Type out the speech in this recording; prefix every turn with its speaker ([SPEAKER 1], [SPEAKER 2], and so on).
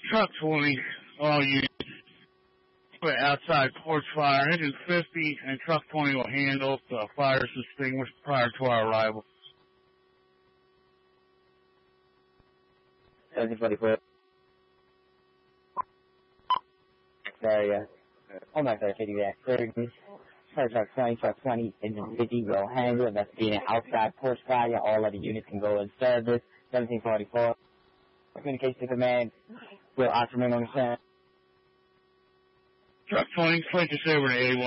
[SPEAKER 1] Truck 20, all units, put outside porch fire. Engine 50 and Truck 20 will handle the fire extinguished prior to our arrival.
[SPEAKER 2] 1744. Area. Oh my God, taking that 30. Truck 20, Truck 20, Engine 50 will handle. Investigating outside porch fire. All other units can go in service. 1744. Communication to command. Will Oscar remain on the stand.
[SPEAKER 1] Truck 20, switch us over to A1.